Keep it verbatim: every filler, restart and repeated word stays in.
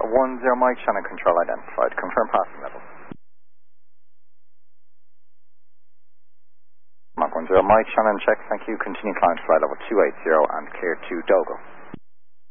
one zero Mike, Shannon control identified. Confirm passing level. Mark one zero Mike, Shannon check, thank you. Continue climb to flight level two eighty and clear to Dogo.